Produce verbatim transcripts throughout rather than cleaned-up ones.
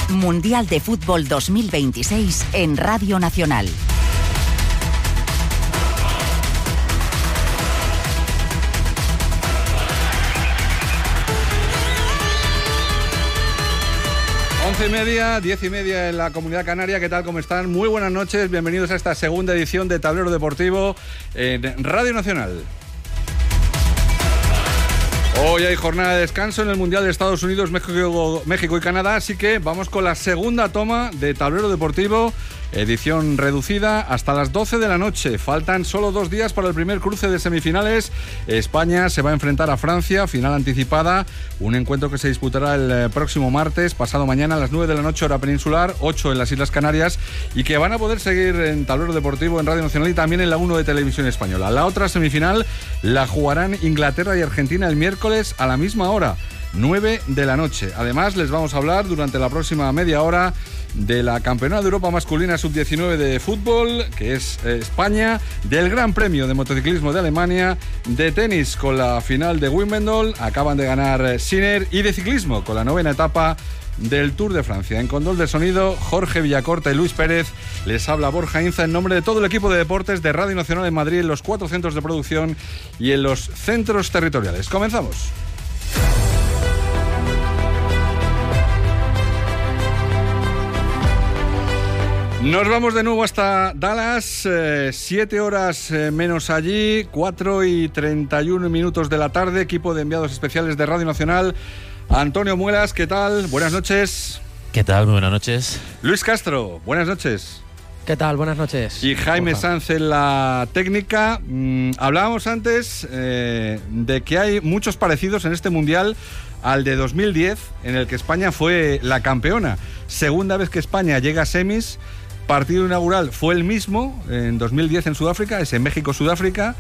Mundial de Fútbol dos mil veintiséis en Radio Nacional. Once y media, diez y media en la Comunidad Canaria. ¿Qué tal? ¿Cómo están? Muy buenas noches. Bienvenidos a esta segunda edición de Tablero Deportivo en Radio Nacional. Hoy hay jornada de descanso en el Mundial de Estados Unidos, México, México y Canadá, así que vamos con la segunda toma de Tablero Deportivo, edición reducida hasta las doce de la noche. Faltan solo dos días para el primer cruce de semifinales. España se va a enfrentar a Francia, final anticipada, un encuentro que se disputará el próximo martes, pasado mañana a las nueve de la noche, hora peninsular, ocho en las Islas Canarias, y que van a poder seguir en Tablero Deportivo en Radio Nacional y también en la uno de Televisión Española. La otra semifinal la jugarán Inglaterra y Argentina el miércoles a la misma hora, nueve de la noche. Además, les vamos a hablar durante la próxima media hora de la Campeonato de Europa Masculina sub diecinueve de fútbol, que es eh, España, del Gran Premio de Motociclismo de Alemania, de tenis con la final de Wimbledon, acaban de ganar eh, Sinner, y de ciclismo con la novena etapa del Tour de Francia. En control de sonido, Jorge Villacorta y Luis Pérez. Les habla Borja Inza en nombre de todo el equipo de deportes de Radio Nacional en Madrid, en los cuatro centros de producción y en los centros territoriales. Comenzamos. Nos vamos de nuevo hasta Dallas, eh, siete horas eh, menos allí, cuatro y treinta y uno minutos de la tarde, equipo de enviados especiales de Radio Nacional. Antonio Muelas, ¿qué tal? Buenas noches. ¿Qué tal? Muy buenas noches. Luis Castro, buenas noches. ¿Qué tal? Buenas noches. Y Jaime Porfa. Sanz en la técnica. Mm, hablábamos antes eh, de que hay muchos parecidos en este Mundial al de dos mil diez, en el que España fue la campeona. Segunda vez que España llega a semis. Partido inaugural fue el mismo, en dos mil diez en Sudáfrica, es en México-Sudáfrica.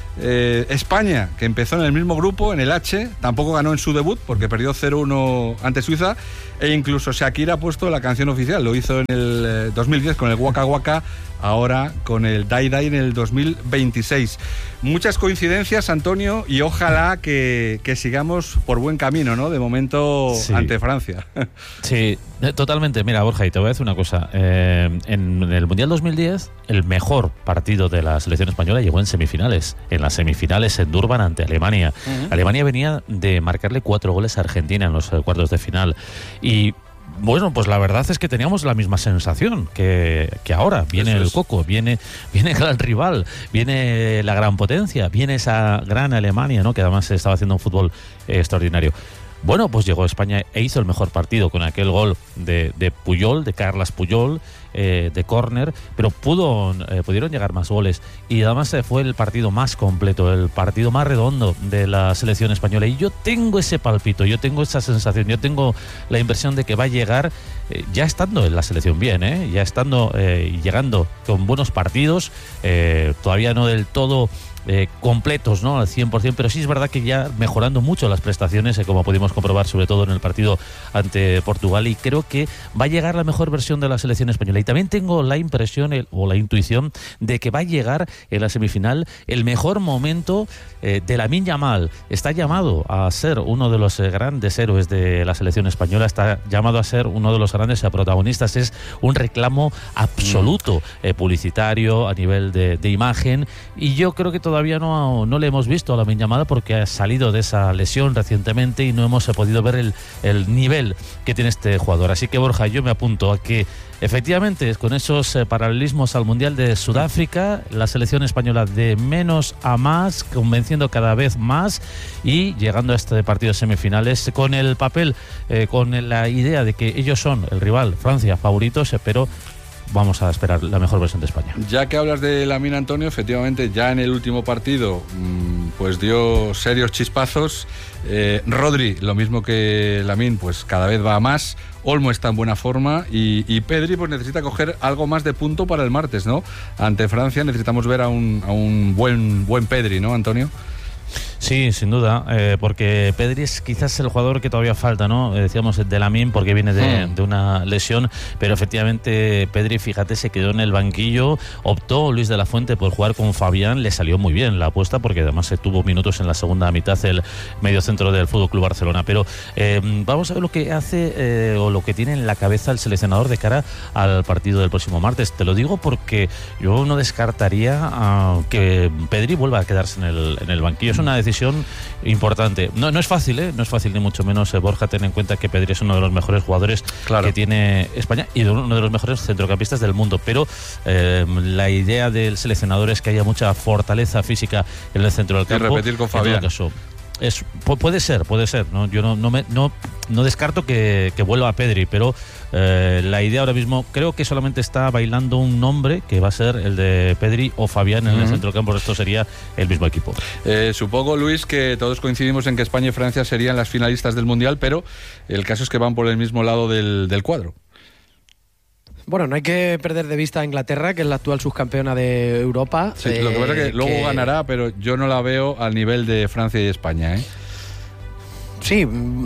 Eh, España, que empezó en el mismo grupo, en el H, tampoco ganó en su debut porque perdió cero uno ante Suiza, e incluso Shakira ha puesto la canción oficial, lo hizo en el eh, dos mil diez con el Waka Waka, ahora con el Dai Dai en el dos mil veintiséis. Muchas coincidencias, Antonio, y ojalá que, que sigamos por buen camino, ¿no? De momento, sí, ante Francia. Sí, totalmente. Mira, Borja, y te voy a decir una cosa. Eh, en el Mundial dos mil diez, el mejor partido de la selección española llegó en semifinales. En las semifinales en Durban ante Alemania. Uh-huh. Alemania venía de marcarle cuatro goles a Argentina en los cuartos de final. Y bueno, pues la verdad es que teníamos la misma sensación que, que ahora. Viene Eso el es. Coco, viene, viene el gran rival, viene la gran potencia, viene esa gran Alemania, ¿no? Que además estaba haciendo un fútbol eh, extraordinario. Bueno, pues llegó España e hizo el mejor partido con aquel gol de, de Puyol, de Carles Puyol, eh, de córner, pero pudo, eh, pudieron llegar más goles y además eh, fue el partido más completo, el partido más redondo de la selección española. Y yo tengo ese palpito, yo tengo esa sensación, yo tengo la impresión de que va a llegar eh, ya estando en la selección bien, eh, ya estando eh, y llegando con buenos partidos, eh, todavía no del todo Eh, completos, ¿no? Al cien por ciento, pero sí es verdad que ya mejorando mucho las prestaciones, eh, como pudimos comprobar sobre todo en el partido ante Portugal, y creo que va a llegar la mejor versión de la selección española. Y también tengo la impresión el, o la intuición de que va a llegar en la semifinal el mejor momento eh, de Lamine Yamal. Está llamado a ser uno de los eh, grandes héroes de la selección española, está llamado a ser uno de los grandes eh, protagonistas. Es un reclamo absoluto eh, publicitario a nivel de, de imagen, y yo creo que todo Todavía no, no le hemos visto a Lamine Yamal porque ha salido de esa lesión recientemente y no hemos podido ver el, el nivel que tiene este jugador. Así que, Borja, yo me apunto a que efectivamente con esos eh, paralelismos al Mundial de Sudáfrica, la selección española de menos a más, convenciendo cada vez más y llegando a este partido de semifinales con el papel, eh, con la idea de que ellos son el rival, Francia, favoritos, eh, pero vamos a esperar la mejor versión de España. Ya que hablas de Lamine, Antonio, efectivamente ya en el último partido pues dio serios chispazos. eh, Rodri, lo mismo que Lamine, pues cada vez va a más. Olmo está en buena forma y, y Pedri pues necesita coger algo más de punto para el martes, ¿no? Ante Francia necesitamos ver a un, a un buen, buen Pedri, ¿no, Antonio? Sí, sin duda, eh, porque Pedri es quizás el jugador que todavía falta, ¿no? Eh, decíamos de Lamine porque viene de, mm. de una lesión, pero efectivamente Pedri, fíjate, se quedó en el banquillo, optó Luis de la Fuente por jugar con Fabián, le salió muy bien la apuesta porque además se tuvo minutos en la segunda mitad el mediocentro del Fútbol Club Barcelona, pero eh, vamos a ver lo que hace eh, o lo que tiene en la cabeza el seleccionador de cara al partido del próximo martes. Te lo digo porque yo no descartaría uh, que Pedri vuelva a quedarse en el, en el banquillo. Es una decisión importante. No, no es fácil, ¿eh? No es fácil ni mucho menos, eh, Borja, ten en cuenta que Pedri es uno de los mejores jugadores claro. que tiene España y uno de los mejores centrocampistas del mundo, pero eh, la idea del seleccionador es que haya mucha fortaleza física en el centro del campo. Y repetir con Fabián. Es, puede ser, puede ser, ¿no? Yo no, no, me, no, no descarto que, que vuelva a Pedri, pero eh, la idea ahora mismo creo que solamente está bailando un nombre que va a ser el de Pedri o Fabián en uh-huh. el centro del campo. Esto sería el mismo equipo. Eh, supongo, Luis, que todos coincidimos en que España y Francia serían las finalistas del Mundial, pero el caso es que van por el mismo lado del, del cuadro. Bueno, no hay que perder de vista a Inglaterra, que es la actual subcampeona de Europa. Sí, eh, lo que pasa es que luego que... ganará, pero yo no la veo al nivel de Francia y España, ¿eh? Sí,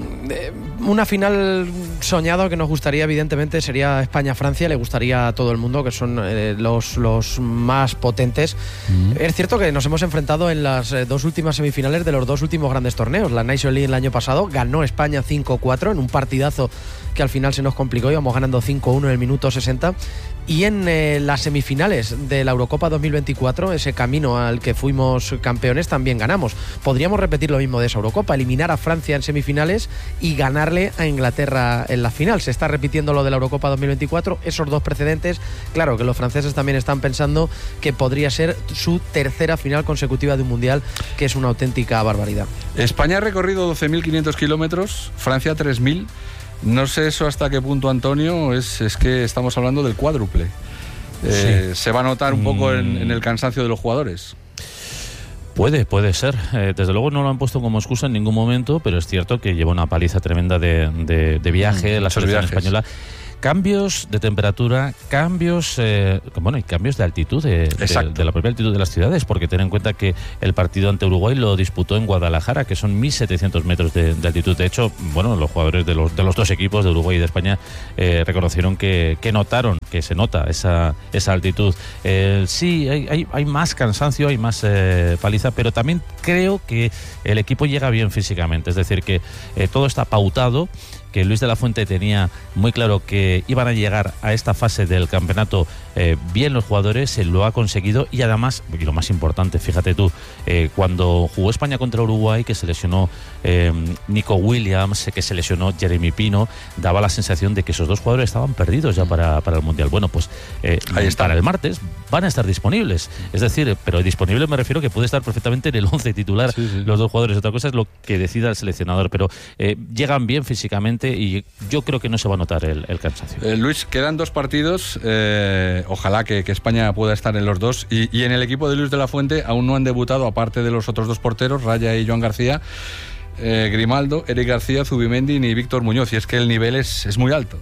una final soñada que nos gustaría, evidentemente, sería España-Francia. Le gustaría a todo el mundo, que son eh, los, los más potentes. Mm. Es cierto que nos hemos enfrentado en las eh, dos últimas semifinales de los dos últimos grandes torneos. La Nations League el año pasado ganó España cinco cuatro en un partidazo que al final se nos complicó. Íbamos ganando cinco uno en el minuto sesenta. Y en eh, las semifinales de la Eurocopa dos mil veinticuatro, ese camino al que fuimos campeones, también ganamos. Podríamos repetir lo mismo de esa Eurocopa, eliminar a Francia en semifinales y ganarle a Inglaterra en la final. Se está repitiendo lo de la Eurocopa dos mil veinticuatro, esos dos precedentes. Claro que los franceses también están pensando que podría ser su tercera final consecutiva de un Mundial, que es una auténtica barbaridad. España ha recorrido doce mil quinientos kilómetros, Francia tres mil. No sé eso hasta qué punto, Antonio, es, es que estamos hablando del cuádruple. Eh, sí. ¿Se va a notar un poco en, en el cansancio de los jugadores? Puede, puede ser. Eh, desde luego no lo han puesto como excusa en ningún momento, pero es cierto que lleva una paliza tremenda de, de, de viaje, mm, la selección española. Cambios de temperatura, cambios eh, bueno, y cambios de altitud, de, de, de la propia altitud de las ciudades, porque ten en cuenta que el partido ante Uruguay lo disputó en Guadalajara, que son mil setecientos metros de, de altitud. De hecho, bueno, los jugadores de los, de los dos equipos, de Uruguay y de España, eh, reconocieron que, que notaron, que se nota esa, esa altitud. Eh, sí, hay, hay, hay más cansancio, hay más eh, paliza, pero también creo que el equipo llega bien físicamente, es decir, que eh, todo está pautado, que Luis de la Fuente tenía muy claro que iban a llegar a esta fase del campeonato eh, bien los jugadores, se lo ha conseguido y además, y lo más importante, fíjate tú, eh, cuando jugó España contra Uruguay, que se lesionó eh, Nico Williams, que se lesionó Jeremy Pino, daba la sensación de que esos dos jugadores estaban perdidos ya para, para el Mundial. Bueno, pues eh, Ahí está. Para el martes van a estar disponibles, es decir, pero disponible me refiero que puede estar perfectamente en el once titular sí, sí. los dos jugadores. Otra cosa es lo que decida el seleccionador, pero eh, llegan bien físicamente y yo creo que no se va a notar el, el cansancio. Eh, Luis, quedan dos partidos, eh, ojalá que, que España pueda estar en los dos, y, y en el equipo de Luis de la Fuente aún no han debutado, aparte de los otros dos porteros, Raya y Joan García, eh, Grimaldo, Eric García, Zubimendi ni Víctor Muñoz, y es que el nivel es, es muy alto.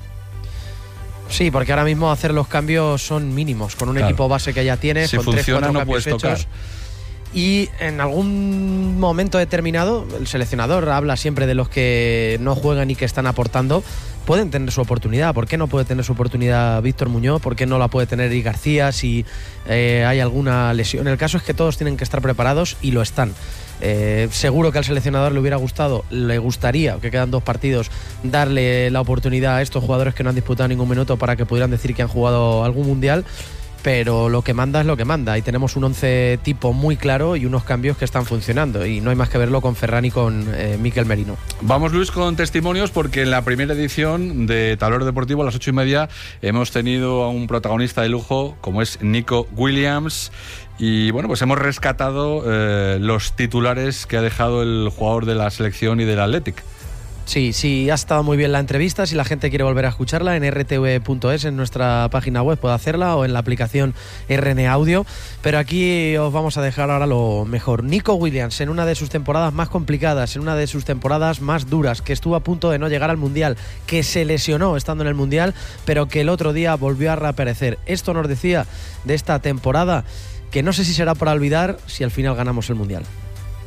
Sí, porque ahora mismo hacer los cambios son mínimos, con un claro. equipo base que ya tienes, si con funciona, tres, cuatro no cambios puedes tocar. hechos. Y en algún momento determinado, el seleccionador habla siempre de los que no juegan y que están aportando. Pueden tener su oportunidad. ¿Por qué no puede tener su oportunidad Víctor Muñoz? ¿Por qué no la puede tener Eric García si eh, hay alguna lesión? El caso es que todos tienen que estar preparados y lo están. Eh, seguro que al seleccionador le hubiera gustado, le gustaría, que quedan dos partidos, darle la oportunidad a estos jugadores que no han disputado ningún minuto para que pudieran decir que han jugado algún mundial. Pero lo que manda es lo que manda y tenemos un once tipo muy claro y unos cambios que están funcionando y no hay más que verlo con Ferran y con eh, Mikel Merino. Vamos, Luis, con testimonios, porque en la primera edición de Tablero Deportivo a las ocho y media hemos tenido a un protagonista de lujo como es Nico Williams y bueno, pues hemos rescatado eh, los titulares que ha dejado el jugador de la selección y del Athletic. Sí, sí, ha estado muy bien la entrevista. Si la gente quiere volver a escucharla, en erre te ve punto es, en nuestra página web puede hacerla, o en la aplicación R N Audio. Pero aquí os vamos a dejar ahora lo mejor. Nico Williams, en una de sus temporadas más complicadas, en una de sus temporadas más duras, que estuvo a punto de no llegar al Mundial, que se lesionó estando en el Mundial, pero que el otro día volvió a reaparecer. Esto nos decía de esta temporada, que no sé si será para olvidar si al final ganamos el Mundial.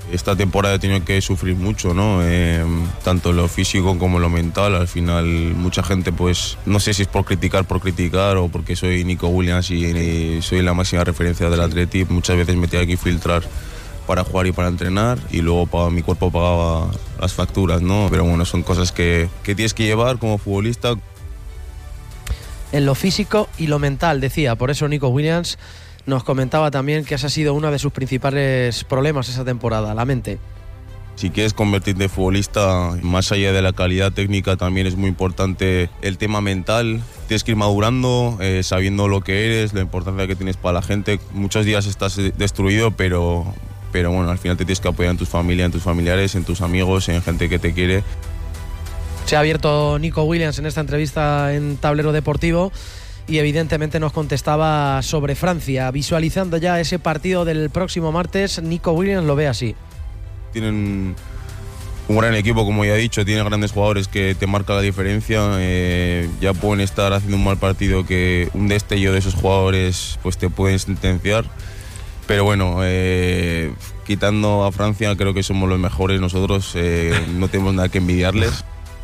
Esta temporada he tenido que sufrir mucho, ¿no? Eh, tanto en lo físico como en lo mental. Al final mucha gente, pues, no sé si es por criticar, por criticar o porque soy Nico Williams y, y soy la máxima referencia del Atleti. Muchas veces me tenía que filtrar para jugar y para entrenar y luego para, mi cuerpo pagaba las facturas, ¿no? Pero bueno, son cosas que, que tienes que llevar como futbolista. En lo físico y lo mental, decía. Por eso Nico Williams nos comentaba también que ese ha sido uno de sus principales problemas esa temporada, la mente. Si quieres convertirte en futbolista, más allá de la calidad técnica, también es muy importante el tema mental. Tienes que ir madurando, eh, sabiendo lo que eres, la importancia que tienes para la gente. Muchos días estás destruido, pero, pero bueno, al final te tienes que apoyar en tu familia, en tus familiares, en tus amigos, en gente que te quiere. Se ha abierto Nico Williams en esta entrevista en Tablero Deportivo y evidentemente nos contestaba sobre Francia, visualizando ya ese partido del próximo martes. Nico Williams lo ve así. Tienen un gran equipo, como ya he dicho, tienen grandes jugadores que te marcan la diferencia. Eh, ya pueden estar haciendo un mal partido que un destello de esos jugadores pues te pueden sentenciar. Pero bueno, eh, quitando a Francia, creo que somos los mejores nosotros, eh, no tenemos nada que envidiarles.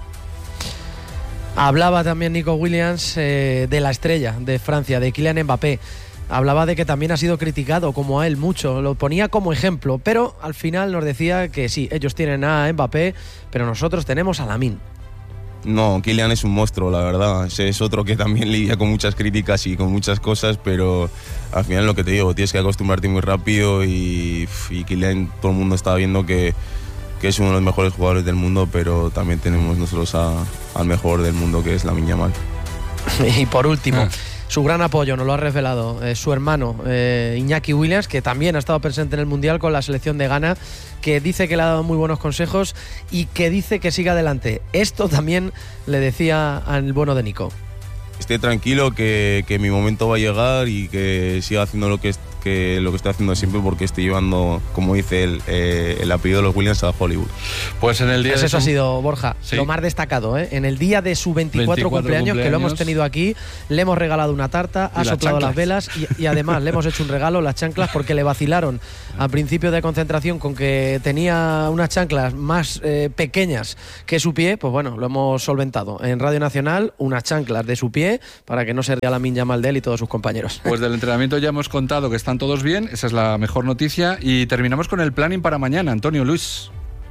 Hablaba también Nico Williams eh, de la estrella de Francia, de Kylian Mbappé. Hablaba de que también ha sido criticado, como a él, mucho. Lo ponía como ejemplo, pero al final nos decía que sí, ellos tienen a Mbappé, pero nosotros tenemos a Lamine. No, Kylian es un monstruo, la verdad. Ese es otro que también lidia con muchas críticas y con muchas cosas, pero al final lo que te digo, tienes que acostumbrarte muy rápido y, y Kylian, todo el mundo está viendo que que es uno de los mejores jugadores del mundo, pero también tenemos nosotros a, al mejor del mundo, que es Lamine Yamal. Y por último, su gran apoyo, nos lo ha revelado eh, su hermano eh, Iñaki Williams, que también ha estado presente en el Mundial con la selección de Ghana, que dice que le ha dado muy buenos consejos y que dice que siga adelante. Esto también le decía al bueno de Nico. Esté tranquilo, que, que mi momento va a llegar y que siga haciendo lo que, es, que, lo que estoy haciendo siempre, porque estoy llevando, como dice él, eh, el apellido de los Williams a Hollywood. Pues en el día pues de eso su... ha sido, Borja, sí, lo más destacado, ¿eh? En el día de su veinticuatro, veinticuatro cumpleaños, cumpleaños, que lo hemos tenido aquí, le hemos regalado una tarta, ha soplado las velas y, y además le hemos hecho un regalo, las chanclas, porque le vacilaron al principio de concentración con que tenía unas chanclas más eh, pequeñas que su pie. Pues bueno, lo hemos solventado en Radio Nacional, unas chanclas de su pie para que no se ría Lamine Yamal de él y todos sus compañeros. Pues del entrenamiento ya hemos contado que están todos bien, esa es la mejor noticia, y terminamos con el planning para mañana. Antonio, Luis.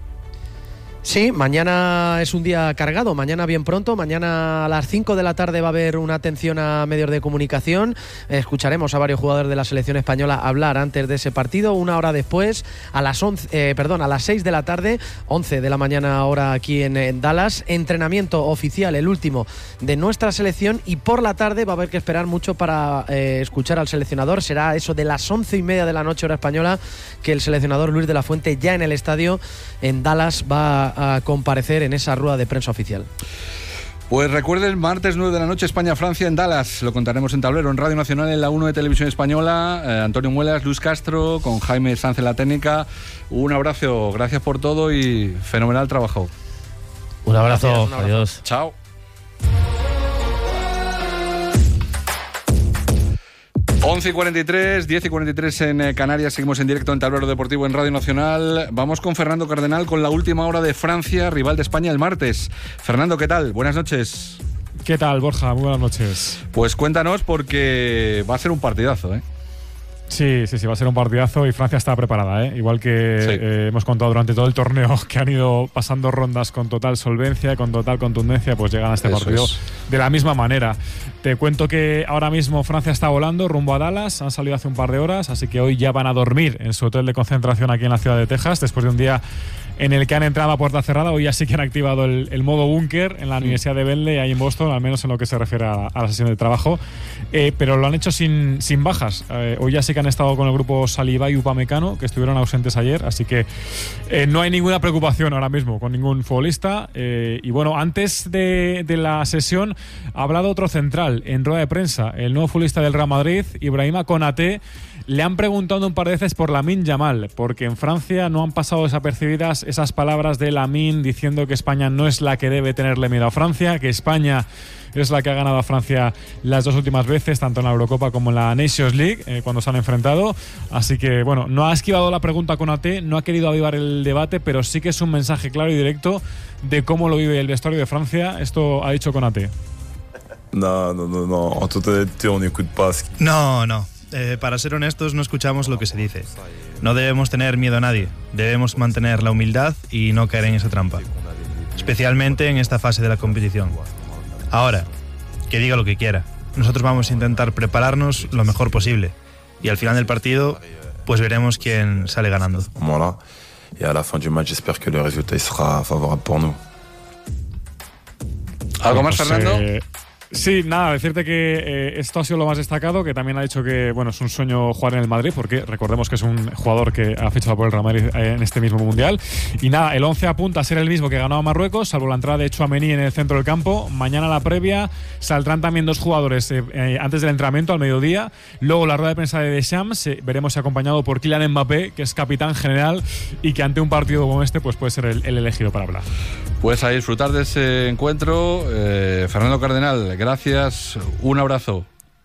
Sí, mañana es un día cargado, mañana bien pronto, mañana a las cinco de la tarde va a haber una atención a medios de comunicación, escucharemos a varios jugadores de la selección española hablar antes de ese partido. Una hora después, a las once, eh, perdón, a las seis de la tarde, once de la mañana hora aquí en, en Dallas, entrenamiento oficial, el último de nuestra selección, y por la tarde va a haber que esperar mucho para eh, escuchar al seleccionador. Será eso de las once y media de la noche hora española que el seleccionador Luis de la Fuente, ya en el estadio en Dallas, va a a comparecer en esa rueda de prensa oficial. Pues recuerden, martes nueve de la noche, España-Francia en Dallas. Lo contaremos en Tablero, en Radio Nacional, en la uno de Televisión Española. Eh, Antonio Muelas, Luis Castro, con Jaime Sanz en la técnica. Un abrazo, gracias por todo y fenomenal trabajo. Un abrazo, gracias, un abrazo. Adiós. Chao. once y cuarenta y tres, diez y cuarenta y tres en Canarias, seguimos en directo en Tablero Deportivo en Radio Nacional. Vamos con Fernando Cardenal con la última hora de Francia, rival de España el martes. Fernando, ¿qué tal? Buenas noches. ¿Qué tal, Borja? Muy buenas noches. Pues cuéntanos, porque va a ser un partidazo, ¿eh? Sí, sí, sí, va a ser un partidazo y Francia está preparada, ¿eh? Igual que sí. eh, hemos contado durante todo el torneo que han ido pasando rondas con total solvencia, con total contundencia, pues llegan a este Eso partido es. de la misma manera. Te cuento que ahora mismo Francia está volando rumbo a Dallas, han salido hace un par de horas, así que hoy ya van a dormir en su hotel de concentración aquí en la ciudad de Texas, después de un día en el que han entrado a puerta cerrada. Hoy ya sí que han activado el, el modo búnker en la sí. Universidad de Bentley, ahí en Boston, al menos en lo que se refiere a, a la sesión de trabajo, eh, pero lo han hecho sin, sin bajas. Eh, hoy ya sí que han estado con el grupo Saliba y Upamecano, que estuvieron ausentes ayer, así que eh, no hay ninguna preocupación ahora mismo con ningún futbolista. Eh, y bueno, antes de, de la sesión ha hablado otro central en rueda de prensa, el nuevo futbolista del Real Madrid, Ibrahima Konaté, Le han preguntado un par de veces por Lamine Yamal, porque en Francia no han pasado desapercibidas esas palabras de Lamine diciendo que España no es la que debe tenerle miedo a Francia, que España es la que ha ganado a Francia las dos últimas veces, tanto en la Eurocopa como en la Nations League, eh, cuando se han enfrentado. Así que, bueno, no ha esquivado la pregunta con A T, no ha querido avivar el debate, pero sí que es un mensaje claro y directo de cómo lo vive el vestuario de Francia. Esto ha dicho con A T. No, no, no, no. En totalidad, on n'écoute pas. No, no. Eh, para ser honestos, no escuchamos lo que se dice. No debemos tener miedo a nadie. Debemos mantener la humildad y no caer en esa trampa. Especialmente en esta fase de la competición. Ahora, que diga lo que quiera. Nosotros vamos a intentar prepararnos lo mejor posible. Y al final del partido, pues veremos quién sale ganando. Voilà. Y a la fin du match, j'espère que le résultat sera favorable pour nous. ¿Algo más, Pues, Fernando? eh, Sí, nada, decirte que eh, esto ha sido lo más destacado, que también ha dicho que bueno, es un sueño jugar en el Madrid, porque recordemos que es un jugador que ha fichado por el Real Madrid eh, en este mismo Mundial. Y nada, el once apunta a ser el mismo que ganó a Marruecos, salvo la entrada de Tchouaméni en el centro del campo. Mañana la previa, saldrán también dos jugadores eh, eh, antes del entrenamiento, al mediodía. Luego la rueda de prensa de Deschamps, eh, veremos si acompañado por Kylian Mbappé, que es capitán general y que ante un partido como este pues puede ser el, el elegido para hablar. Pues a disfrutar de ese encuentro. eh, Fernando Cardenal, gracias, un abrazo.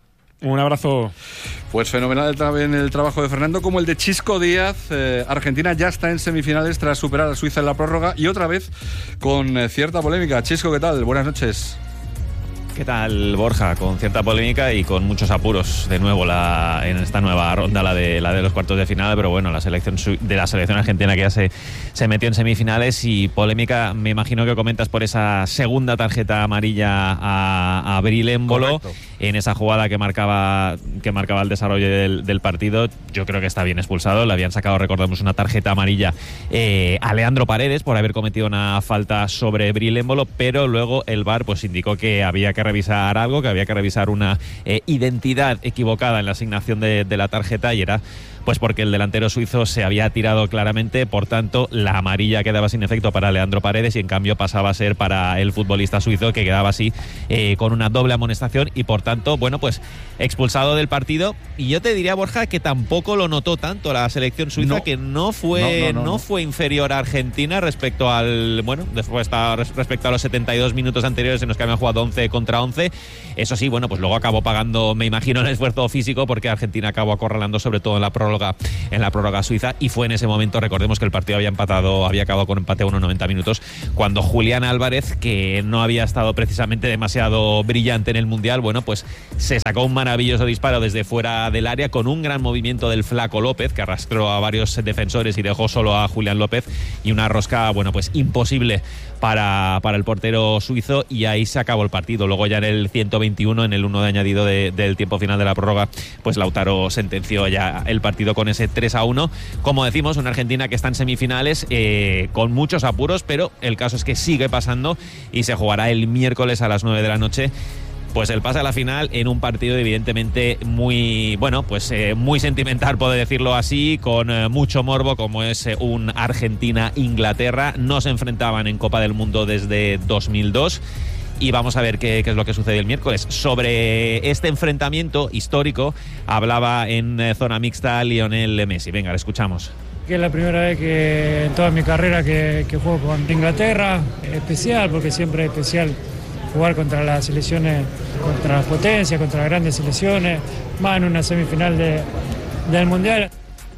Un abrazo. Pues fenomenal también el trabajo de Fernando, como el de Chisco Díaz. eh, Argentina ya está en semifinales tras superar a Suiza en la prórroga y otra vez con eh, cierta polémica. Chisco, ¿qué tal? Buenas noches. ¿Qué tal, Borja? Con cierta polémica y con muchos apuros de nuevo la, en esta nueva ronda, la de, la de los cuartos de final, pero bueno, la selección de la selección argentina que ya se, se metió en semifinales. Y polémica, me imagino que comentas por esa segunda tarjeta amarilla a, a Bril Embolo en esa jugada que marcaba, que marcaba el desarrollo del, del partido. Yo creo que está bien expulsado. Le habían sacado, recordemos, una tarjeta amarilla eh, a Leandro Paredes por haber cometido una falta sobre Bril Embolo, pero luego el V A R pues indicó que había que revisar algo, que había que revisar una eh, identidad equivocada en la asignación de, de la tarjeta, y era pues porque el delantero suizo se había tirado claramente. Por tanto, la amarilla quedaba sin efecto para Leandro Paredes y en cambio pasaba a ser para el futbolista suizo, que quedaba así eh, con una doble amonestación y por tanto, bueno, pues expulsado del partido. Y yo te diría, Borja, que tampoco lo notó tanto la selección suiza, no, que no fue no, no, no, no fue inferior a Argentina respecto al bueno después respecto a los setenta y dos minutos anteriores en los que habían jugado once contra once. Eso sí, bueno, pues luego acabó pagando, me imagino, el esfuerzo físico, porque Argentina acabó acorralando sobre todo en la prórroga en la prórroga suiza, y fue en ese momento, recordemos que el partido había empatado, había acabado con empate a unos noventa minutos, cuando Julián Álvarez, que no había estado precisamente demasiado brillante en el Mundial, bueno, pues se sacó un maravilloso disparo desde fuera del área con un gran movimiento del Flaco López, que arrastró a varios defensores y dejó solo a Julián López, y una rosca, bueno, pues imposible para, para el portero suizo, y ahí se acabó el partido. Luego ya en el ciento veintiuno, en el uno de añadido de, del tiempo final de la prórroga, pues Lautaro sentenció ya el partido con ese tres a uno. Como decimos, una Argentina que está en semifinales eh, con muchos apuros, pero el caso es que sigue pasando y se jugará el miércoles a las nueve de la noche. Pues el pase a la final en un partido evidentemente muy, bueno, pues eh, muy sentimental, puedo decirlo así, con eh, mucho morbo, como es eh, un Argentina-Inglaterra. No se enfrentaban en Copa del Mundo desde dos mil dos. Y vamos a ver qué, qué es lo que sucede el miércoles. Sobre este enfrentamiento histórico hablaba en eh, zona mixta Lionel Messi. Venga, le escuchamos. Que es la primera vez que en toda mi carrera que, que juego con Inglaterra. Especial, porque siempre es especial jugar contra las selecciones, contra las potencias, contra las grandes selecciones, más en una semifinal de, del Mundial.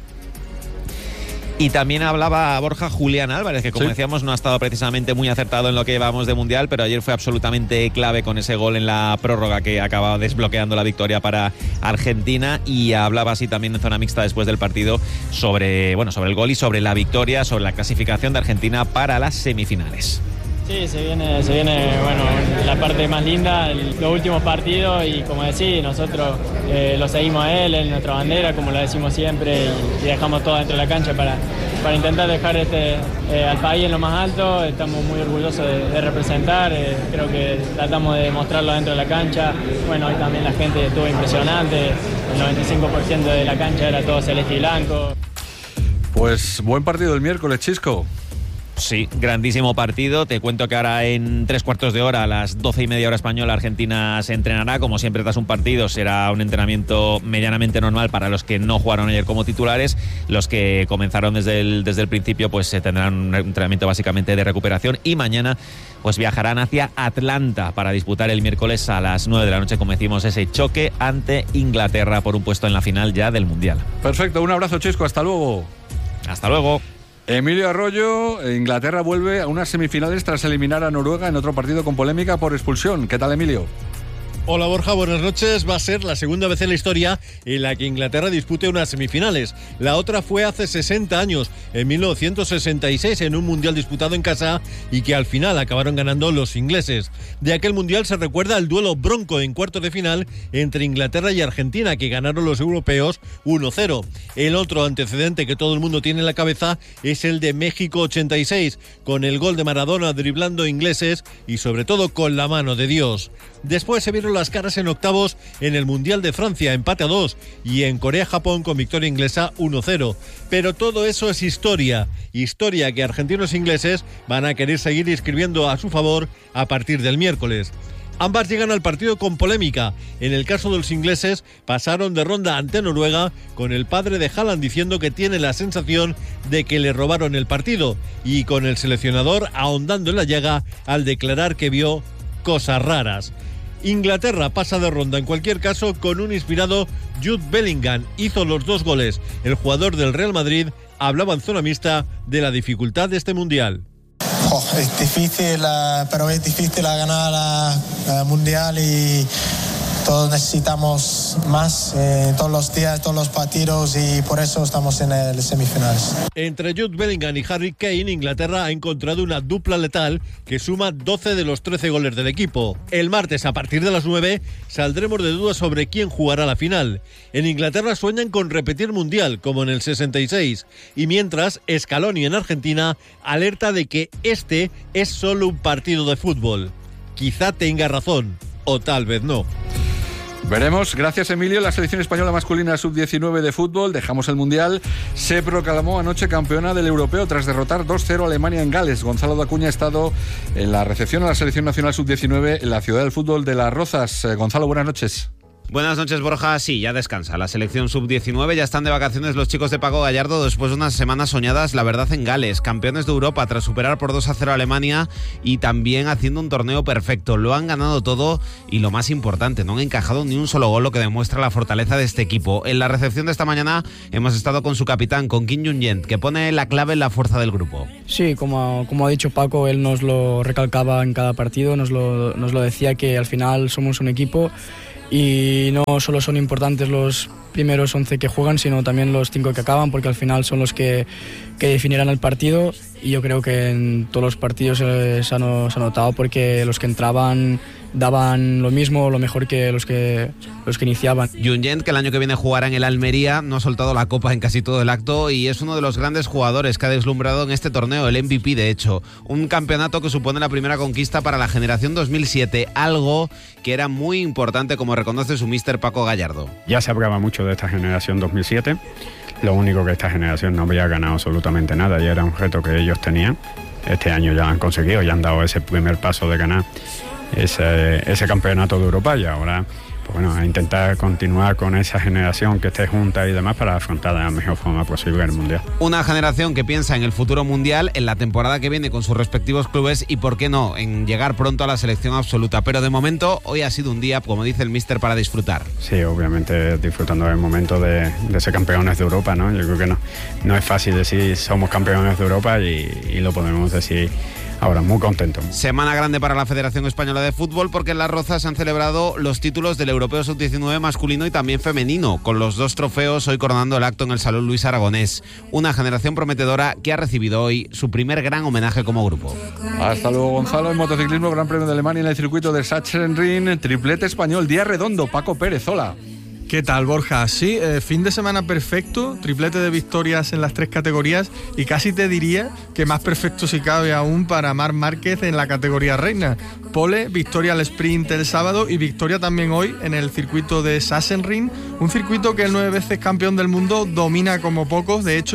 Y también hablaba Borja Julián Álvarez, que como sí. decíamos no ha estado precisamente muy acertado en lo que llevamos de Mundial, pero ayer fue absolutamente clave con ese gol en la prórroga que acababa desbloqueando la victoria para Argentina, y hablaba así también en zona mixta después del partido sobre, bueno, sobre el gol y sobre la victoria, sobre la clasificación de Argentina para las semifinales. Sí, se viene, se viene bueno, la parte más linda, el, los últimos partidos, y como decís, nosotros eh, lo seguimos a él, en nuestra bandera, como lo decimos siempre, y, y dejamos todo dentro de la cancha para, para intentar dejar este, eh, al país en lo más alto. Estamos muy orgullosos de, de representar, eh, creo que tratamos de demostrarlo dentro de la cancha. Bueno, hoy también la gente estuvo impresionante, el noventa y cinco por ciento de la cancha era todo celeste y blanco. Pues buen partido el miércoles, Chisco. Sí, grandísimo partido. Te cuento que ahora en tres cuartos de hora, a las doce y media hora española, Argentina se entrenará. Como siempre tras un partido será un entrenamiento medianamente normal para los que no jugaron ayer como titulares. Los que comenzaron desde el, desde el principio pues se tendrán un entrenamiento básicamente de recuperación y mañana pues viajarán hacia Atlanta para disputar el miércoles a las nueve de la noche, como decimos, ese choque ante Inglaterra por un puesto en la final ya del Mundial. Perfecto, un abrazo, Chesco, hasta luego. Hasta luego. Emilio Arroyo, Inglaterra vuelve a unas semifinales tras eliminar a Noruega en otro partido con polémica por expulsión. ¿Qué tal, Emilio? Hola Borja, buenas noches. Va a ser la segunda vez en la historia en la que Inglaterra dispute unas semifinales. La otra fue hace sesenta años, en mil novecientos sesenta y seis, en un mundial disputado en casa y que al final acabaron ganando los ingleses. De aquel mundial se recuerda el duelo bronco en cuartos de final entre Inglaterra y Argentina, que ganaron los europeos uno cero. El otro antecedente que todo el mundo tiene en la cabeza es el de México ochenta y seis, con el gol de Maradona driblando ingleses y sobre todo con la mano de Dios. Después se vieron las caras en octavos en el Mundial de Francia, empate a dos, y en Corea-Japón con victoria inglesa uno cero. Pero todo eso es historia, historia que argentinos e ingleses van a querer seguir escribiendo a su favor a partir del miércoles. Ambas llegan al partido con polémica. En el caso de los ingleses, pasaron de ronda ante Noruega con el padre de Haaland diciendo que tiene la sensación de que le robaron el partido, y con el seleccionador ahondando en la llaga al declarar que vio cosas raras. Inglaterra pasa de ronda en cualquier caso con un inspirado Jude Bellingham. Hizo los dos goles. El jugador del Real Madrid hablaba en zona mixta de la dificultad de este mundial. Oh, es difícil, uh, pero es difícil ganar el uh, mundial y todos necesitamos más eh, todos los días, todos los partidos, y por eso estamos en el semifinales. Entre Jude Bellingham y Harry Kane, Inglaterra ha encontrado una dupla letal que suma doce de los trece goles del equipo. El martes, a partir de las nueve, saldremos de dudas sobre quién jugará la final. En Inglaterra sueñan con repetir mundial, como en el sesenta y seis, y mientras, Scaloni en Argentina alerta de que este es solo un partido de fútbol. Quizá tenga razón, o tal vez no. Veremos. Gracias, Emilio. La selección española masculina sub diecinueve de fútbol, dejamos el Mundial, se proclamó anoche campeona del europeo tras derrotar dos cero a Alemania en Gales. Gonzalo de Acuña ha estado en la recepción a la selección nacional sub diecinueve en la ciudad del fútbol de Las Rozas. Eh, Gonzalo, buenas noches. Buenas noches, Borja. Sí, ya descansa la selección sub diecinueve. Ya están de vacaciones los chicos de Paco Gallardo después de unas semanas soñadas, la verdad, en Gales. Campeones de Europa tras superar por dos a cero a Alemania y también haciendo un torneo perfecto. Lo han ganado todo y lo más importante, no han encajado ni un solo gol, lo que demuestra la fortaleza de este equipo. En la recepción de esta mañana hemos estado con su capitán, con Kim Jung-yent, que pone la clave en la fuerza del grupo. Sí, como, como ha dicho Paco, él nos lo recalcaba en cada partido, nos lo, nos lo decía que al final somos un equipo. Y no solo son importantes los primeros once que juegan, sino también los cinco que acaban, porque al final son los que, que definirán el partido. Y yo creo que en todos los partidos eh, se, ha no, se ha notado, porque los que entraban daban lo mismo, lo mejor que los que los que iniciaban. Jung-yent, que el año que viene jugará en el Almería, no ha soltado la copa en casi todo el acto y es uno de los grandes jugadores que ha deslumbrado en este torneo, el M V P de hecho. Un campeonato que supone la primera conquista para la generación dos mil siete, algo que era muy importante, como reconoce su míster Paco Gallardo. Ya se hablaba mucho de esta generación dos mil siete, lo único que esta generación no había ganado absolutamente nada y era un reto que ellos tenían. Este año ya lo han conseguido, ya han dado ese primer paso de ganar ese, ese campeonato de Europa y ahora pues bueno, a intentar continuar con esa generación que esté junta y demás para afrontar de la mejor forma posible el Mundial. Una generación que piensa en el futuro Mundial, en la temporada que viene con sus respectivos clubes y, por qué no, en llegar pronto a la selección absoluta. Pero de momento, hoy ha sido un día, como dice el míster, para disfrutar. Sí, obviamente disfrutando del momento de, de ser campeones de Europa, ¿no? Yo creo que no, no es fácil decir somos campeones de Europa y, y lo podemos decir ahora, muy contento. Semana grande para la Federación Española de Fútbol, porque en Las Rozas se han celebrado los títulos del Europeo sub diecinueve masculino y también femenino, con los dos trofeos hoy coronando el acto en el Salón Luis Aragonés. Una generación prometedora que ha recibido hoy su primer gran homenaje como grupo. Hasta luego, Gonzalo. En motociclismo, Gran Premio de Alemania en el circuito de Sachsenring, triplete español, día redondo, Paco Pérez, hola. ¿Qué tal, Borja? Sí, eh, fin de semana perfecto, triplete de victorias en las tres categorías y casi te diría que más perfecto si cabe aún para Marc Márquez en la categoría reina. Pole, victoria al sprint el sábado y victoria también hoy en el circuito de Sachsenring, un circuito que el nueve veces campeón del mundo domina como pocos. De hecho,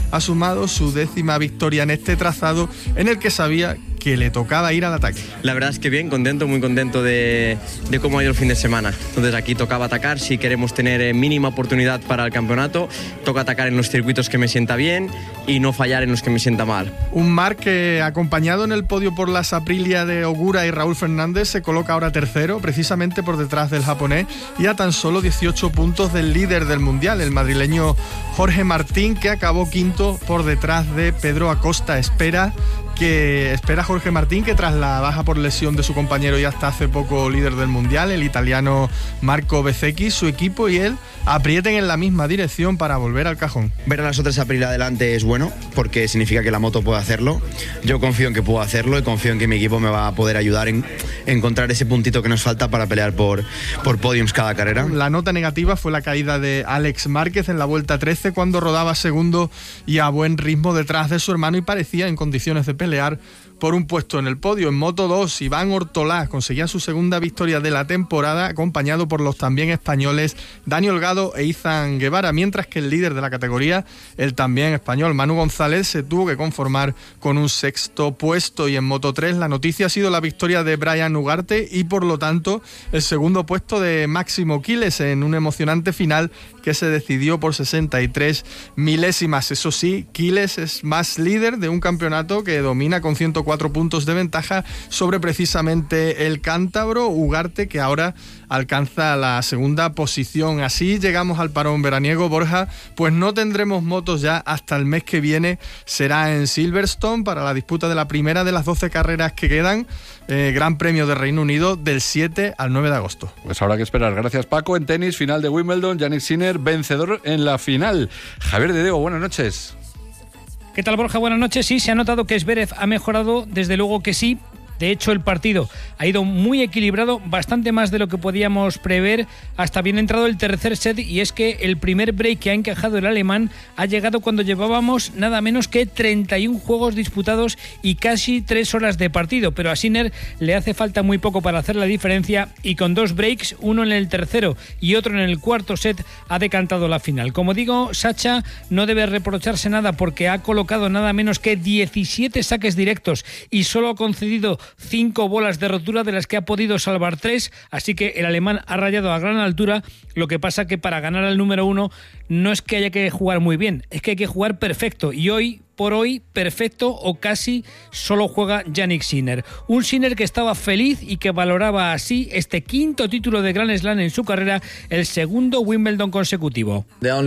ha sumado su décima victoria en este trazado en el que sabía que le tocaba ir al ataque. La verdad es que bien, contento, muy contento de, de cómo ha ido el fin de semana. Entonces aquí tocaba atacar, si queremos tener mínima oportunidad para el campeonato, toca atacar en los circuitos que me sienta bien y no fallar en los que me sienta mal. Un Marc que, acompañado en el podio por las Aprilia de Ogura y Raúl Fernández, se coloca ahora tercero, precisamente por detrás del japonés y a tan solo dieciocho puntos del líder del mundial, el madrileño Jorge Martín, que acabó quinto por detrás de Pedro Acosta. Espera que espera Jorge Martín que tras la baja por lesión de su compañero y hasta hace poco líder del mundial, el italiano Marco Bezzecchi, su equipo y él aprieten en la misma dirección para volver al cajón. Ver a las otras Aprilia adelante es bueno porque significa que la moto puede hacerlo. Yo confío en que puedo hacerlo y confío en que mi equipo me va a poder ayudar en encontrar ese puntito que nos falta para pelear por, por podiums cada carrera. La nota negativa fue la caída de Alex Márquez en la vuelta trece cuando rodaba segundo y a buen ritmo detrás de su hermano y parecía en condiciones de pelear por un puesto en el podio. En Moto dos, Iván Ortolá conseguía su segunda victoria de la temporada, acompañado por los también españoles Dani Holgado e Izan Guevara, mientras que el líder de la categoría, el también español Manu González, se tuvo que conformar con un sexto puesto. Y en Moto tres la noticia ha sido la victoria de Brian Ugarte y por lo tanto el segundo puesto de Máximo Quiles en un emocionante final que se decidió por sesenta y tres milésimas. Eso sí, Quiles es más líder de un campeonato que domina con ciento cuatro puntos de ventaja sobre precisamente el cántabro Ugarte, que ahora alcanza la segunda posición. Así llegamos al parón veraniego, Borja, pues no tendremos motos ya hasta el mes que viene. Será en Silverstone para la disputa de la primera de las doce carreras que quedan, eh, Gran Premio de Reino Unido del siete al nueve de agosto. Pues habrá que esperar. Gracias, Paco. En tenis, final de Wimbledon, Jannik Sinner vencedor en la final. Javier de Diego, buenas noches. ¿Qué tal, Borja? Buenas noches. Sí, se ha notado que Zverev ha mejorado, desde luego que sí. De hecho, el partido ha ido muy equilibrado, bastante más de lo que podíamos prever, hasta bien entrado el tercer set, y es que el primer break que ha encajado el alemán ha llegado cuando llevábamos nada menos que treinta y uno juegos disputados y casi tres horas de partido, pero a Sinner le hace falta muy poco para hacer la diferencia y con dos breaks, uno en el tercero y otro en el cuarto set, ha decantado la final. Como digo, Sacha no debe reprocharse nada porque ha colocado nada menos que diecisiete saques directos y solo ha concedido cinco bolas de rotura, de las que ha podido salvar tres, así que el alemán ha rayado a gran altura. Lo que pasa que para ganar al número uno no es que haya que jugar muy bien, es que hay que jugar perfecto, y hoy por hoy, perfecto o casi, solo juega Jannik Sinner. Un Sinner que estaba feliz y que valoraba así este quinto título de Grand Slam en su carrera, el segundo Wimbledon consecutivo.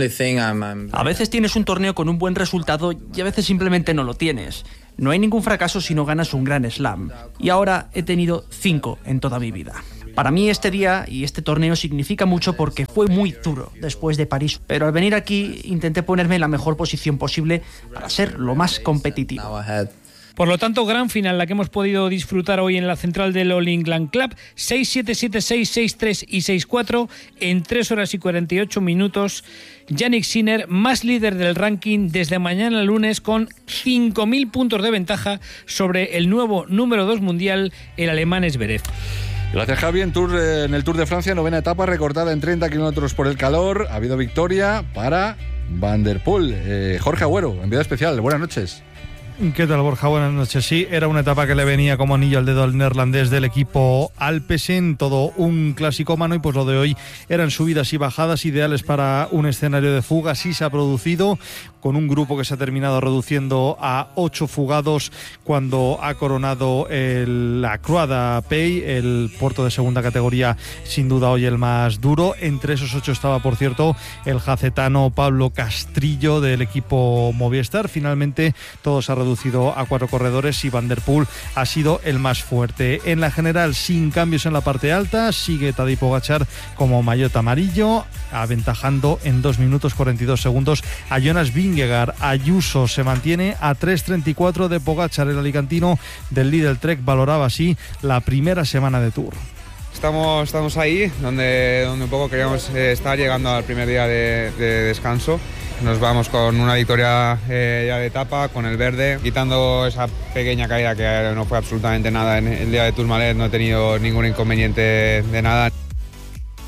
A veces tienes un torneo con un buen resultado y a veces simplemente no lo tienes. No hay ningún fracaso si no ganas un Grand Slam. Y ahora he tenido cinco en toda mi vida. Para mí este día y este torneo significa mucho porque fue muy duro después de París, pero al venir aquí intenté ponerme en la mejor posición posible para ser lo más competitivo. Por lo tanto, gran final la que hemos podido disfrutar hoy en la central del All England Club. seis siete, siete seis, seis tres y seis cuatro en tres horas y cuarenta y ocho minutos. Jannik Sinner, más líder del ranking desde mañana lunes, con cinco mil puntos de ventaja sobre el nuevo número dos mundial, el alemán Zverev. Gracias, Javi. En, tour, eh, en el Tour de Francia, novena etapa recortada en treinta kilómetros por el calor. Ha habido victoria para Van der Poel. Eh, Jorge Agüero, enviado especial. Buenas noches. ¿Qué tal, Borja? Buenas noches. Sí, era una etapa que le venía como anillo al dedo al neerlandés del equipo Alpecin, todo un clásico mano, y pues lo de hoy eran subidas y bajadas ideales para un escenario de fuga. Sí se ha producido, con un grupo que se ha terminado reduciendo a ocho fugados cuando ha coronado el, la Croix Pay, el puerto de segunda categoría, sin duda hoy el más duro. Entre esos ocho estaba, por cierto, el jacetano Pablo Castrillo del equipo Movistar. Finalmente todo se ha reducido a cuatro corredores y Van der Poel ha sido el más fuerte. En la general, sin cambios en la parte alta, sigue Tadej Pogačar como maillot amarillo, aventajando en dos minutos cuarenta y dos segundos a Jonas Vingegaard. Ayuso se mantiene a tres treinta y cuatro de Pogačar. El alicantino del Lidl Trek valoraba así la primera semana de Tour. Estamos, estamos ahí donde, donde un poco queríamos eh, estar, llegando al primer día de, de descanso. Nos vamos con una victoria eh, ya de etapa, con el verde, quitando esa pequeña caída que no fue absolutamente nada. En el día de Tourmalet no he tenido ningún inconveniente de nada.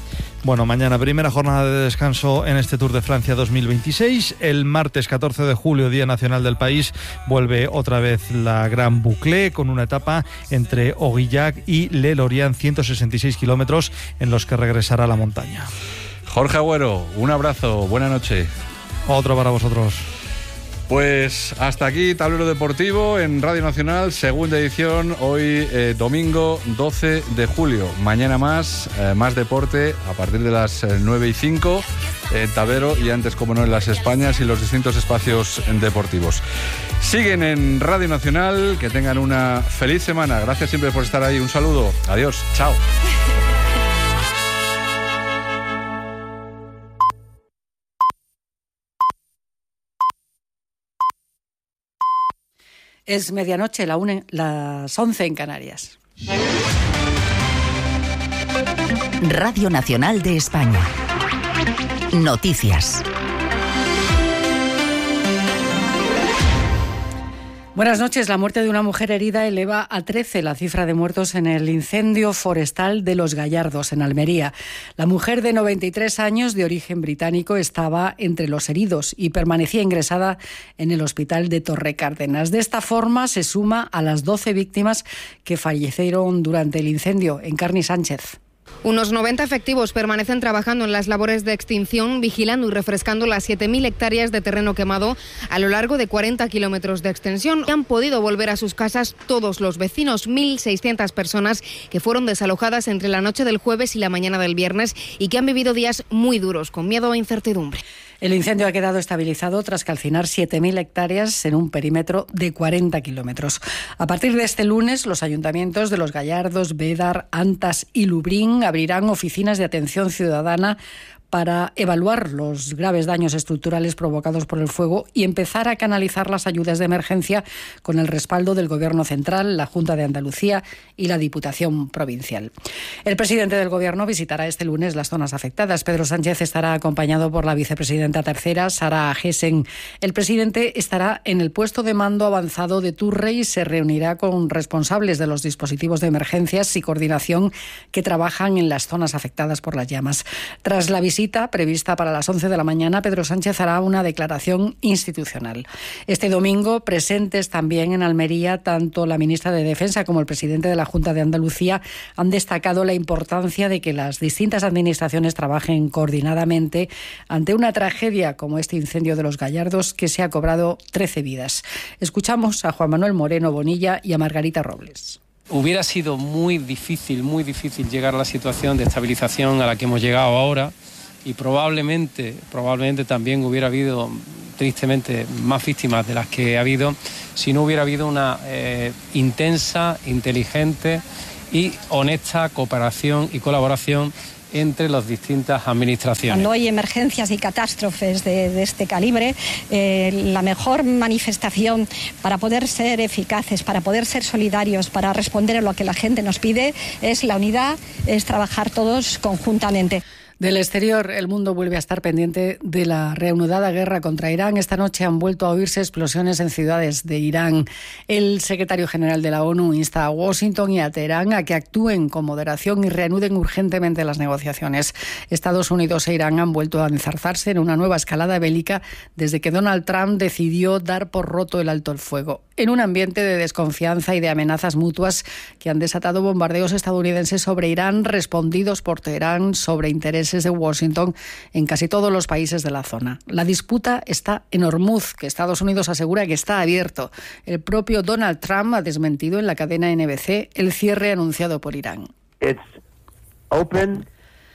Bueno, mañana primera jornada de descanso en este Tour de Francia dos mil veintiséis. El martes catorce de julio, Día Nacional del País, vuelve otra vez la Gran Boucle con una etapa entre Aurillac y Le Lorient, ciento sesenta y seis kilómetros en los que regresará a la montaña. Jorge Agüero, un abrazo, buena noche. Otro para vosotros. Pues hasta aquí Tablero Deportivo en Radio Nacional, segunda edición, hoy eh, domingo doce de julio. Mañana más, eh, más deporte a partir de las eh, nueve y cinco en Tablero y antes, como no, en las Españas y los distintos espacios deportivos. Siguen en Radio Nacional, que tengan una feliz semana. Gracias siempre por estar ahí. Un saludo. Adiós. Chao. Es medianoche, la una, las once en Canarias. Radio Nacional de España. Noticias. Buenas noches. La muerte de una mujer herida eleva a trece la cifra de muertos en el incendio forestal de Los Gallardos, en Almería. La mujer de noventa y tres años, de origen británico, estaba entre los heridos y permanecía ingresada en el hospital de Torrecárdenas. De esta forma se suma a las doce víctimas que fallecieron durante el incendio. Encarni Sánchez. Unos noventa efectivos permanecen trabajando en las labores de extinción, vigilando y refrescando las siete mil hectáreas de terreno quemado a lo largo de cuarenta kilómetros de extensión. Han podido volver a sus casas todos los vecinos, mil seiscientas personas que fueron desalojadas entre la noche del jueves y la mañana del viernes y que han vivido días muy duros, con miedo e incertidumbre. El incendio ha quedado estabilizado tras calcinar siete mil hectáreas en un perímetro de cuarenta kilómetros. A partir de este lunes, los ayuntamientos de Los Gallardos, Bédar, Antas y Lubrín abrirán oficinas de atención ciudadana para evaluar los graves daños estructurales provocados por el fuego y empezar a canalizar las ayudas de emergencia con el respaldo del Gobierno central, la Junta de Andalucía y la Diputación Provincial. El presidente del Gobierno visitará este lunes las zonas afectadas. Pedro Sánchez estará acompañado por la vicepresidenta tercera, Sara Agesen. El presidente estará en el puesto de mando avanzado de Turre y se reunirá con responsables de los dispositivos de emergencias y coordinación que trabajan en las zonas afectadas por las llamas. Tras la visita prevista para las once de la mañana, Pedro Sánchez hará una declaración institucional. Este domingo, presentes también en Almería, tanto la ministra de Defensa como el presidente de la Junta de Andalucía han destacado la importancia de que las distintas administraciones trabajen coordinadamente ante una tragedia como este incendio de Los Gallardos que se ha cobrado trece vidas. Escuchamos a Juan Manuel Moreno Bonilla y a Margarita Robles. Hubiera sido muy difícil, muy difícil llegar a la situación de estabilización a la que hemos llegado ahora. Y probablemente, probablemente también hubiera habido, tristemente, más víctimas de las que ha habido si no hubiera habido una eh, intensa, inteligente y honesta cooperación y colaboración entre las distintas administraciones. Cuando hay emergencias y catástrofes de, de este calibre, eh, la mejor manifestación para poder ser eficaces, para poder ser solidarios, para responder a lo que la gente nos pide, es la unidad, es trabajar todos conjuntamente. Del exterior, el mundo vuelve a estar pendiente de la reanudada guerra contra Irán. Esta noche han vuelto a oírse explosiones en ciudades de Irán. El secretario general de la ONU insta a Washington y a Teherán a que actúen con moderación y reanuden urgentemente las negociaciones. Estados Unidos e Irán han vuelto a enzarzarse en una nueva escalada bélica desde que Donald Trump decidió dar por roto el alto el fuego, en un ambiente de desconfianza y de amenazas mutuas que han desatado bombardeos estadounidenses sobre Irán, respondidos por Teherán sobre intereses de Washington en casi todos los países de la zona. La disputa está en Hormuz, que Estados Unidos asegura que está abierto. El propio Donald Trump ha desmentido en la cadena N B C el cierre anunciado por Irán. It's open.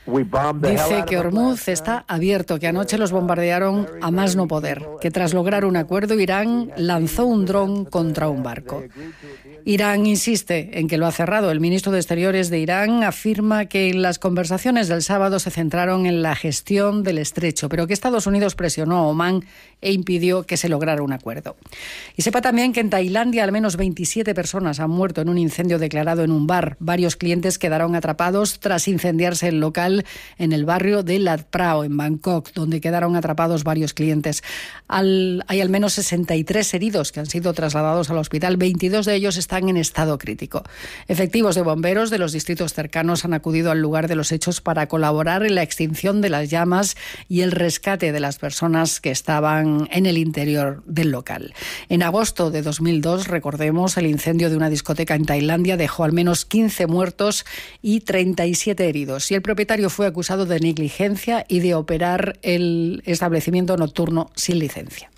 Dice que Hormuz está abierto, que anoche los bombardearon a más no poder, que tras lograr un acuerdo Irán lanzó un dron contra un barco. Irán insiste en que lo ha cerrado. El ministro de Exteriores de Irán afirma que las conversaciones del sábado se centraron en la gestión del estrecho, pero que Estados Unidos presionó a Omán e impidió que se lograra un acuerdo. Y sepa también que en Tailandia al menos veintisiete personas han muerto en un incendio declarado en un bar. Varios clientes quedaron atrapados tras incendiarse el local hospital en el barrio de Lat Phrao, en Bangkok, donde quedaron atrapados varios clientes. Al, hay al menos sesenta y tres heridos que han sido trasladados al hospital, veintidós de ellos están en estado crítico. Efectivos de bomberos de los distritos cercanos han acudido al lugar de los hechos para colaborar en la extinción de las llamas y el rescate de las personas que estaban en el interior del local. En agosto de dos mil dos, recordemos, el incendio de una discoteca en Tailandia dejó al menos quince muertos y treinta y siete heridos. Y el propietario fue acusado de negligencia y de operar el establecimiento nocturno sin licencia.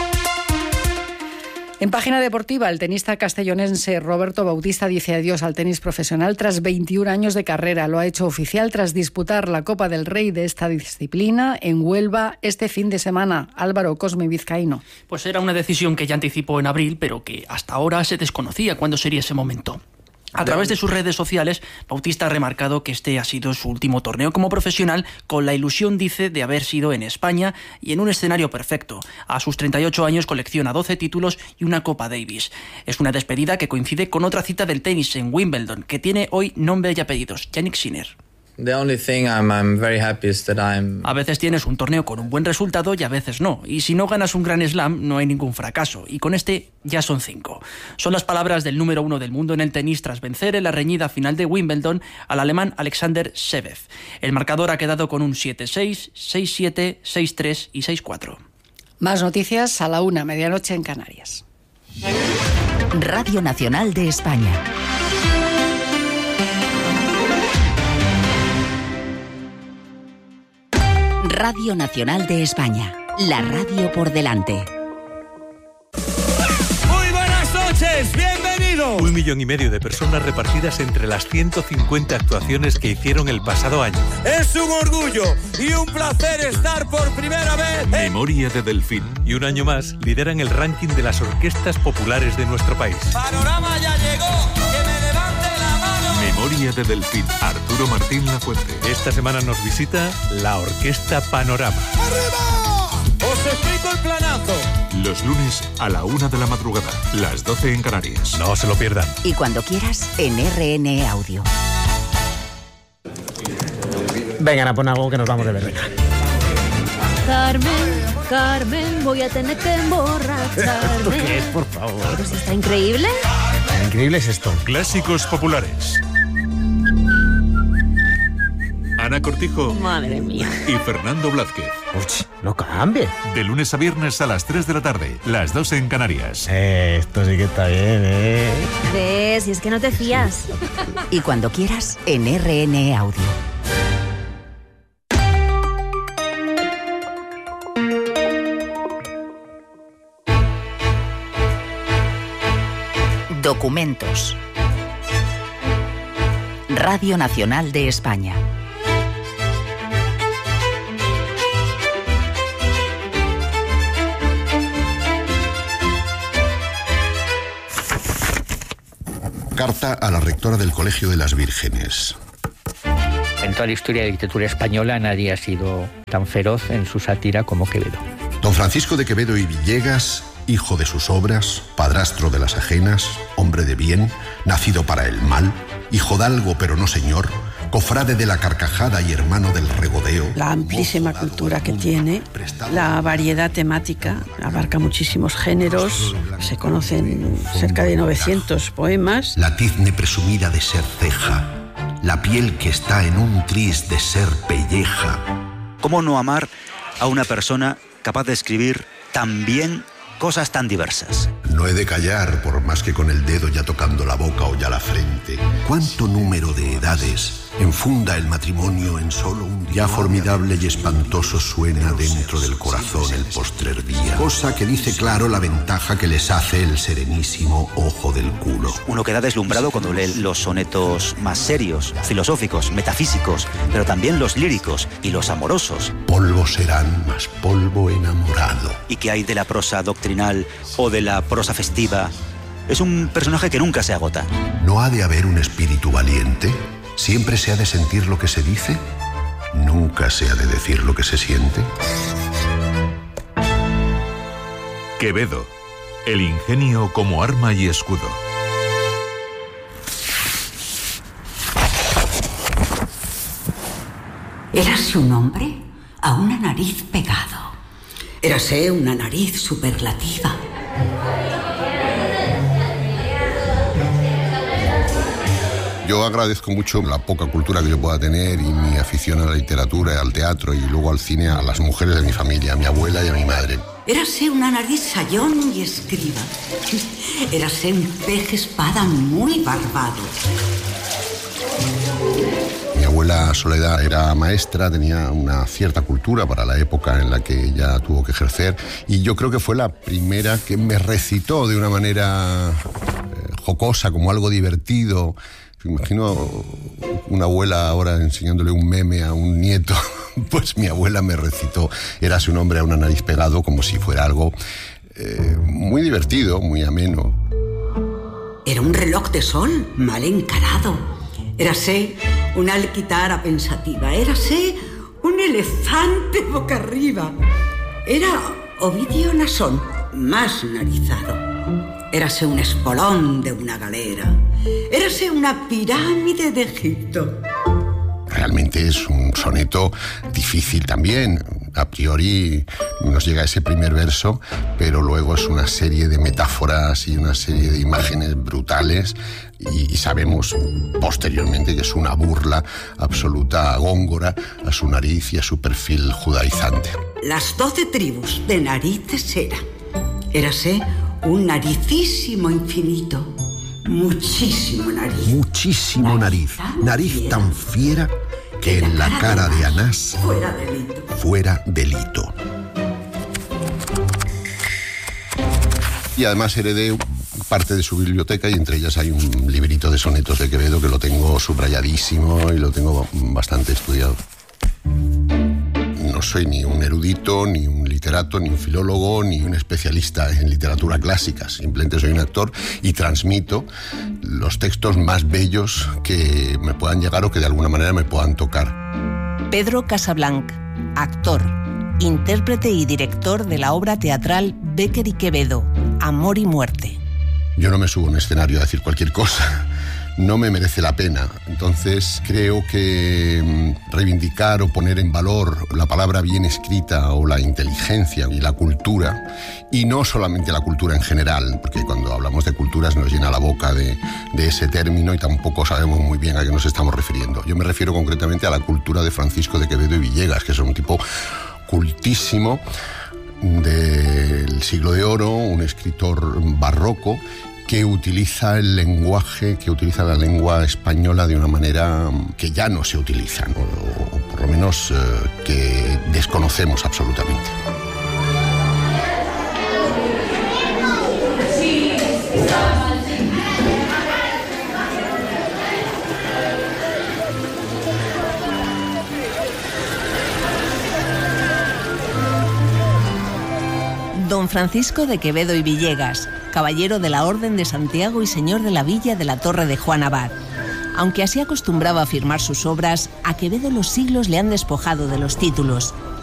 En página deportiva, el tenista castellonense Roberto Bautista dice adiós al tenis profesional tras veintiún años de carrera. Lo ha hecho oficial tras disputar la Copa del Rey de esta disciplina en Huelva este fin de semana. Álvaro Cosme Vizcaíno. Pues era una decisión que ya anticipó en abril, pero que hasta ahora se desconocía cuándo sería ese momento. A través de sus redes sociales, Bautista ha remarcado que este ha sido su último torneo como profesional, con la ilusión, dice, de haber sido en España y en un escenario perfecto. A sus treinta y ocho años colecciona doce títulos y una Copa Davis. Es una despedida que coincide con otra cita del tenis en Wimbledon, que tiene hoy nombre y apellidos: Jannik Sinner. The only thing I'm, I'm very happy is that I'm... A veces tienes un torneo con un buen resultado y a veces no. Y si no ganas un Grand Slam, no hay ningún fracaso. Y con este ya son cinco. Son las palabras del número uno del mundo en el tenis tras vencer en la reñida final de Wimbledon al alemán Alexander Zverev. El marcador ha quedado con un siete seis, seis siete, seis tres y seis cuatro. Más noticias a la una, medianoche en Canarias. Radio Nacional de España. Radio Nacional de España, la radio por delante. Muy buenas noches, bienvenido. Un millón y medio de personas repartidas entre las ciento cincuenta actuaciones que hicieron el pasado año. Es un orgullo y un placer estar por primera vez. Memoria de Delfín. Y un año más lideran el ranking de las orquestas populares de nuestro país. Panorama ya llegó, que me levante la mano. Memoria de Delfín, Arturo Martín Lafuente. Esta semana nos visita la Orquesta Panorama. ¡Arriba! ¡Os explico el planazo! Los lunes a la una de la madrugada, las doce en Canarias. No se lo pierdan. Y cuando quieras, en R N E Audio. Vengan a poner algo que nos vamos de verdad. Carmen, Carmen, voy a tener que emborracharme. ¿Esto qué es, por favor? ¿Pero si está increíble? Increíble es esto. Clásicos populares. Ana Cortijo. Madre mía. Y Fernando Blázquez. Uch, no cambie. De lunes a viernes a las tres de la tarde, las dos en Canarias. Eh, esto sí que está bien, ¿eh? ¿Ves? Si es que no te fías. Y cuando quieras, en R N E Audio. Documentos. Radio Nacional de España. Carta a la rectora del Colegio de las Vírgenes. En toda la historia de la literatura española nadie ha sido tan feroz en su sátira como Quevedo. Don Francisco de Quevedo y Villegas, hijo de sus obras, padrastro de las ajenas, hombre de bien, nacido para el mal, hijodalgo pero no señor, cofrade de la carcajada y hermano del regodeo. La amplísima cultura que tiene, la variedad temática, abarca muchísimos géneros, se conocen cerca de novecientos poemas. La tizne presumida de ser ceja, la piel que está en un tris de ser pelleja. ¿Cómo no amar a una persona capaz de escribir tan bien cosas tan diversas? No he de callar, por más que con el dedo ya tocando la boca o ya la frente. ¿Cuánto número de edades enfunda el matrimonio en solo un día? Ya formidable y espantoso suena dentro del corazón el postrer día. Cosa que dice claro la ventaja que les hace el serenísimo ojo del culo. Uno queda deslumbrado cuando lee los sonetos más serios, filosóficos, metafísicos, pero también los líricos y los amorosos. Polvo serán, más polvo enamorado. ¿Y qué hay de la prosa doctrinal o de la prosa festiva? Es un personaje que nunca se agota. ¿No ha de haber un espíritu valiente? ¿Siempre se ha de sentir lo que se dice? ¿Nunca se ha de decir lo que se siente? Quevedo, el ingenio como arma y escudo. Érase un hombre a una nariz pegado. Érase una nariz superlativa. Yo agradezco mucho la poca cultura que yo pueda tener y mi afición a la literatura, al teatro y luego al cine a las mujeres de mi familia, a mi abuela y a mi madre. Érase una nariz sayón y escriba. Érase un pez espada muy barbado. Mi abuela Soledad era maestra, tenía una cierta cultura para la época en la que ella tuvo que ejercer y yo creo que fue la primera que me recitó de una manera eh, jocosa, como algo divertido. Me imagino una abuela ahora enseñándole un meme a un nieto. Pues mi abuela me recitó Érase un hombre a una nariz pegado como si fuera algo eh, muy divertido, muy ameno. Era un reloj de sol mal encarado. Érase una alquitara pensativa. Érase un elefante boca arriba. Era Ovidio Nasón, más narizado. Érase un espolón de una galera. Érase una pirámide de Egipto. Realmente es un soneto difícil también. A priori nos llega ese primer verso, pero luego es una serie de metáforas y una serie de imágenes brutales y sabemos posteriormente que es una burla absoluta a Góngora, a su nariz y a su perfil judaizante. Las doce tribus de narices era. Érase un naricísimo infinito. Muchísimo nariz. Muchísimo nariz. Nariz tan fiera que en la cara de Anás fuera delito. Fuera delito. Y además heredé parte de su biblioteca y entre ellas hay un librito de sonetos de Quevedo que lo tengo subrayadísimo y lo tengo bastante estudiado. No soy ni un erudito, ni un literato, ni un filólogo, ni un especialista en literatura clásica. Simplemente soy un actor y transmito los textos más bellos que me puedan llegar o que de alguna manera me puedan tocar. Pedro Casablanc, actor, intérprete y director de la obra teatral Bécquer y Quevedo, Amor y muerte. Yo no me subo a un escenario a decir cualquier cosa. No me merece la pena. Entonces creo que reivindicar o poner en valor la palabra bien escrita o la inteligencia y la cultura, y no solamente la cultura en general, porque cuando hablamos de culturas nos llena la boca de, de ese término y tampoco sabemos muy bien a qué nos estamos refiriendo. Yo me refiero concretamente a la cultura de Francisco de Quevedo y Villegas, que es un tipo cultísimo del siglo de oro, un escritor barroco que utiliza el lenguaje, que utiliza la lengua española de una manera que ya no se utiliza, ¿no? O por lo menos eh, que desconocemos absolutamente. Don Francisco de Quevedo y Villegas, caballero de la Orden de Santiago y señor de la Villa de la Torre de Juan Abad. Aunque así acostumbraba a firmar sus obras, a Quevedo los siglos le han despojado de los títulos